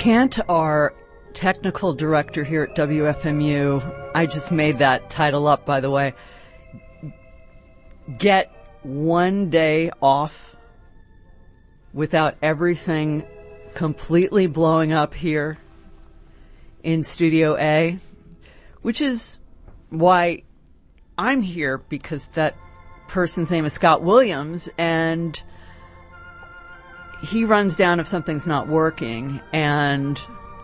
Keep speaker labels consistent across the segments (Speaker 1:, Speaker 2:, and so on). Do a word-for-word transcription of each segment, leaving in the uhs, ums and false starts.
Speaker 1: Can't our technical director here at W F M U, I just made that title up, by the way, get one day off without everything completely blowing up here in Studio A? Which is why I'm here, because that person's name is Scott Williams, and he runs down if something's not working, and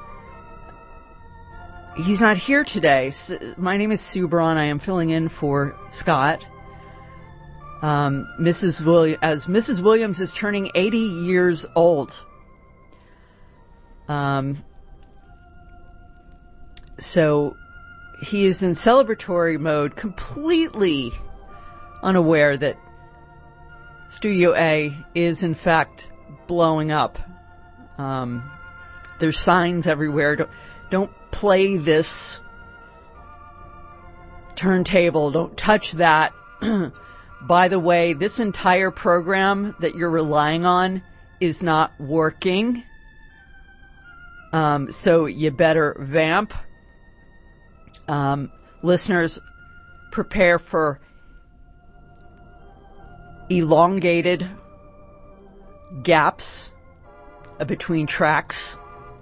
Speaker 1: he's not here today. So my name is Sue Braun. I am filling in for Scott. Um, Missus Williams, as Missus Williams is turning eighty years old. Um, so he is in celebratory mode, completely unaware that Studio A is in fact blowing up. Um, there's signs everywhere. Don't, don't play this turntable. Don't touch that. By the way, this entire program that you're relying on is not working. Um, so you better vamp. Um, listeners, prepare for elongated gaps between tracks,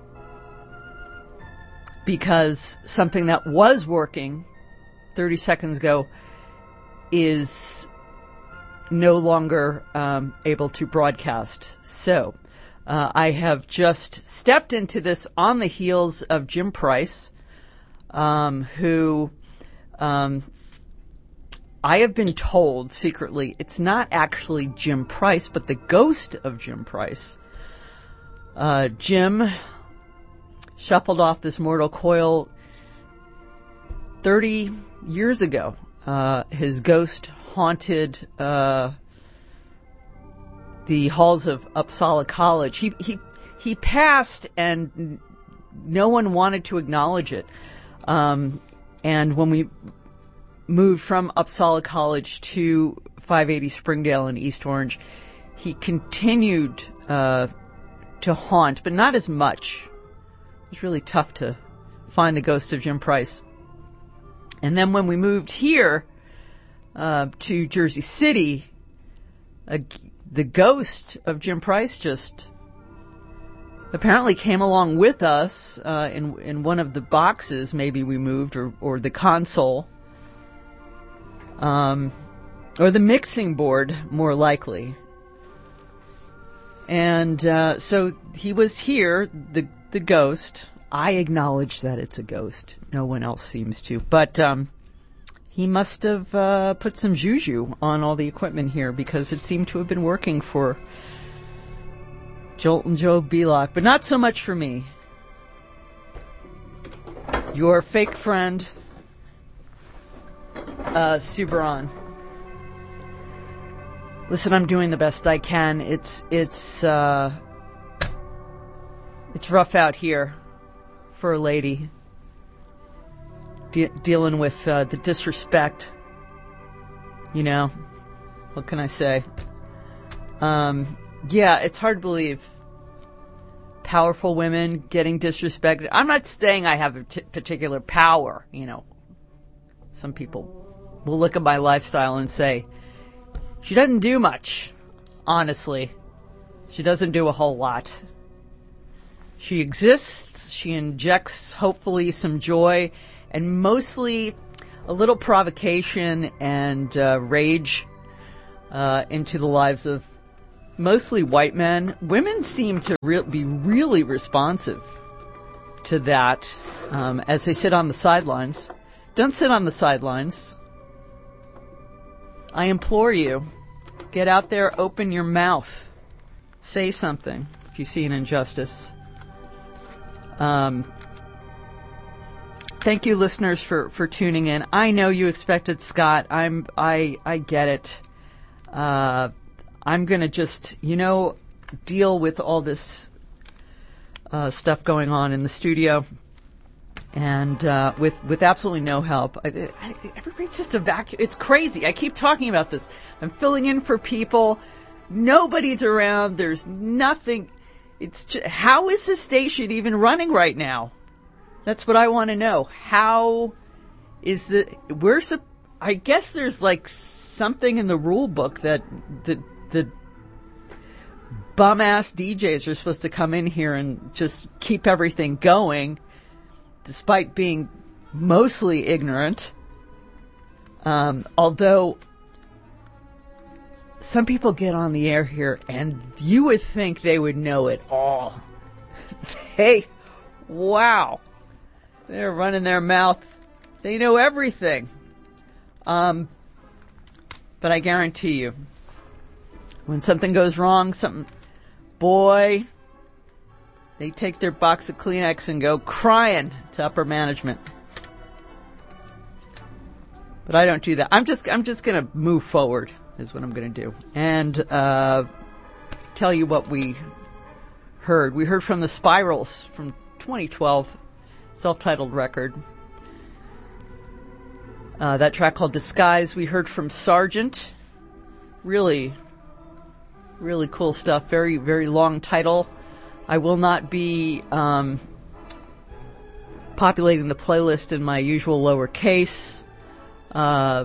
Speaker 1: because something that was working thirty seconds ago is no longer um, able to broadcast. So uh, I have just stepped into this on the heels of Jim Price, um, who um, I have been told secretly it's not actually Jim Price, but the ghost of Jim Price. Uh, Jim shuffled off this mortal coil thirty years ago. Uh, his ghost haunted uh, the halls of Uppsala College. He he he passed, and no one wanted to acknowledge it. Um, and when we moved from Uppsala College to five eighty Springdale in East Orange, he continued uh, to haunt, but not as much. It was really tough to find the ghost of Jim Price. And then when we moved here uh, to Jersey City, uh, the ghost of Jim Price just apparently came along with us uh, in in one of the boxes. Maybe we moved, or or the console, um, or the mixing board, more likely. And uh, so he was here, the the ghost. I acknowledge that it's a ghost. No one else seems to. But um, he must have uh, put some juju on all the equipment here, because it seemed to have been working for Jolt and Joe Belak, but not so much for me. Your fake friend, uh, Sue Braun. Listen, I'm doing the best I can. It's it's uh, it's rough out here for a lady, de- dealing with uh, the disrespect. You know, what can I say? Um, yeah, it's hard to believe. Powerful women getting disrespected. I'm not saying I have a t- particular power. You know, some people will look at my lifestyle and say, she doesn't do much. Honestly, she doesn't do a whole lot. She exists, she injects hopefully some joy, and mostly a little provocation and uh, rage uh, into the lives of mostly white men. Women seem to re- be really responsive to that um, as they sit on the sidelines. Don't sit on the sidelines. I implore you, get out there, open your mouth, say something if you see an injustice. Um, thank you, listeners, for, for tuning in. I know you expected Scott. I'm, I, I get it. Uh, I'm gonna just, you know, deal with all this, uh, stuff going on in the studio, and, uh, with, with absolutely no help. I, I, everybody's just a vacuum. It's crazy. I keep talking about this. I'm filling in for people. Nobody's around. There's nothing. It's just, how is the station even running right now? That's what I want to know. How is the we're sup- I guess there's like something in the rule book that the the bum ass D Js are supposed to come in here and just keep everything going, despite being mostly ignorant. Um, although some people get on the air here and you would think they would know it all. Hey, wow. They're running their mouth. They know everything. Um, but I guarantee you, when something goes wrong, something, boy, they take their box of Kleenex and go crying to upper management. But I don't do that. I'm just, I'm just going to move forward is what I'm going to do. And, uh, tell you what we heard. We heard from the Spirals from twenty twelve, self-titled record. Uh, that track called Disguise. We heard from Sargent. Really, really cool stuff. Very, very long title. I will not be, um, populating the playlist in my usual lowercase. Uh,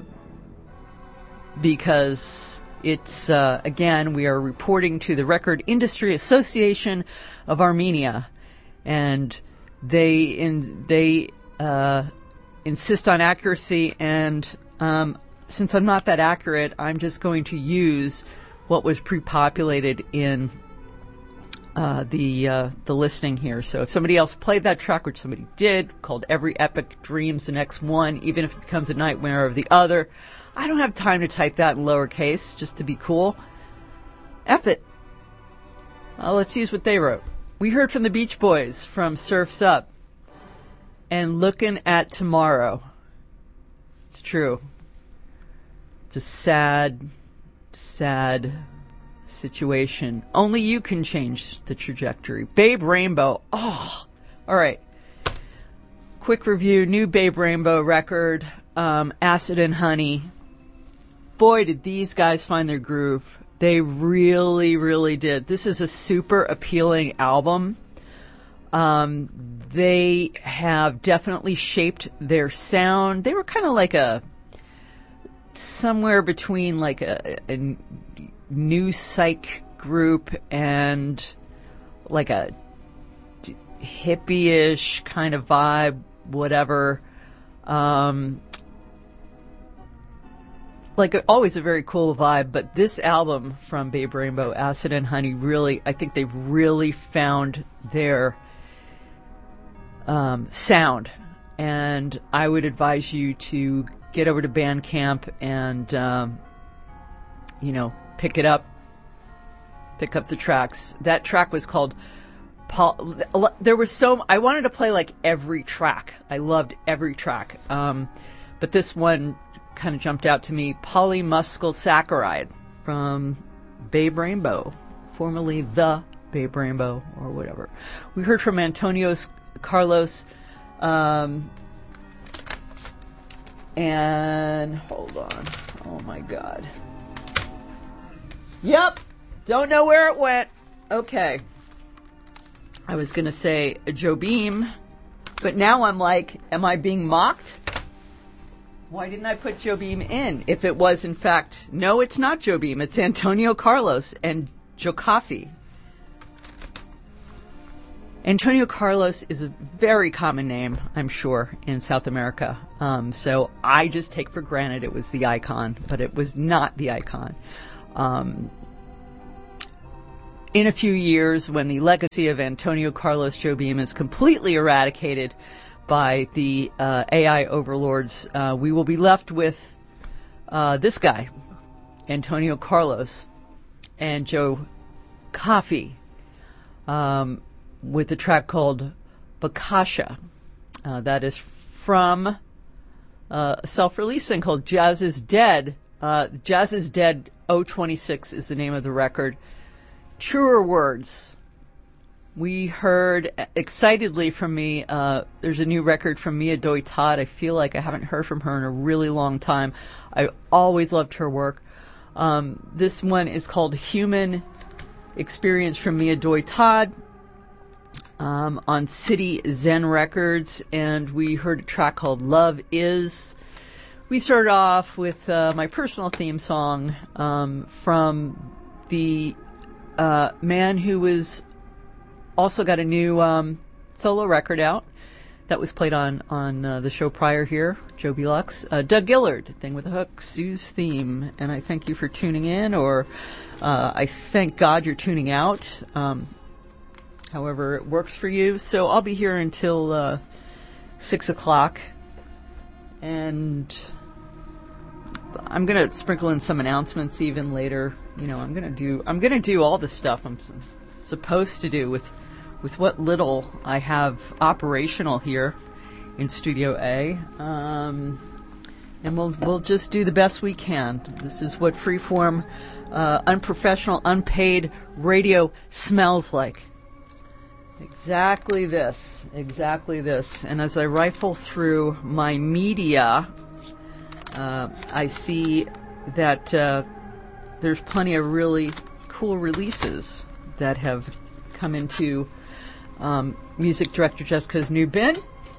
Speaker 1: because it's, uh, again, we are reporting to the Record Industry Association of Armenia, and they, in, they, uh, insist on accuracy, and, um, since I'm not that accurate, I'm just going to use what was pre-populated in, uh, the, uh, the listing here. So if somebody else played that track, which somebody did, called Every Epic Dreams the Next One, even if it becomes a nightmare of the other, I don't have time to type that in lowercase just to be cool. F it. Uh, let's use what they wrote. We heard from the Beach Boys from Surf's Up and Looking at Tomorrow. It's true. It's a sad, sad situation. Only you can change the trajectory. Babe Rainbow. Oh, all right. Quick review. New Babe Rainbow record. Um, Acid and Honey. Boy, did these guys find their groove. They really, really did. This is a super appealing album. Um, they have definitely shaped their sound. They were kind of like a, somewhere between like a, a new psych group and like a hippie-ish kind of vibe, whatever. Um, like always a very cool vibe, but this album from Babe Rainbow, Acid and Honey, really, I think they've really found their um, sound. And I would advise you to get over to Bandcamp and, um, you know, pick it up, pick up the tracks. That track was called Paul. There was so, I wanted to play like every track. I loved every track. Um, but this one kind of jumped out to me. Polymuscle Saccharide from Babe Rainbow, formerly the Babe Rainbow or whatever. We heard from Antonio Carlos, um, and hold on. Oh my God. Yep. Don't know where it went. Okay. I was going to say Jobim, but now I'm like, am I being mocked? Why didn't I put Jobim in? If it was, in fact, no, it's not Jobim. It's Antonio Carlos and Jokafi. Antonio Carlos is a very common name, I'm sure, in South America. Um, so I just take for granted it was the icon, but it was not the icon. Um, in a few years, when the legacy of Antonio Carlos Jobim is completely eradicated by the uh, A I overlords, uh, we will be left with uh, this guy, Antonio Carlos, and Joe Coffey, um, with a track called Bakasha. Uh, that is from uh, a self-release thing called Jazz is Dead. Uh, Jazz is Dead oh twenty-six is the name of the record. Truer Words. We heard excitedly from me, uh, there's a new record from Mia Doi Todd. I feel like I haven't heard from her in a really long time. I always loved her work. Um, this one is called Human Experience from Mia Doi Todd. um, on City Zen Records, and we heard a track called Love Is. We started off with uh, my personal theme song um, from the uh, man who was also got a new um, solo record out that was played on, on uh, the show prior here, Joe B. Lux. Uh, Doug Gillard, Thing with a Hook, Sue's Theme. And I thank you for tuning in, or uh, I thank God you're tuning out, um, however it works for you. So I'll be here until uh, six o'clock. And I'm going to sprinkle in some announcements even later. You know, I'm going to do, I'm going to do all the stuff I'm s- supposed to do with with what little I have operational here in Studio A. Um, and we'll we'll just do the best we can. This is what freeform, uh, unprofessional, unpaid radio smells like. Exactly this. Exactly this. And as I rifle through my media, uh, I see that uh, there's plenty of really cool releases that have come into Um, music director Jessica's new bin.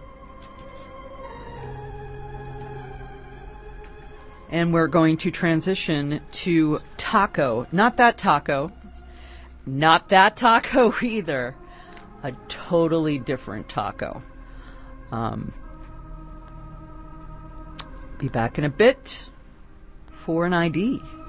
Speaker 1: And we're going to transition to Taco. Not that taco. Not that taco either. A totally different taco. Um, be back in a bit for an I D.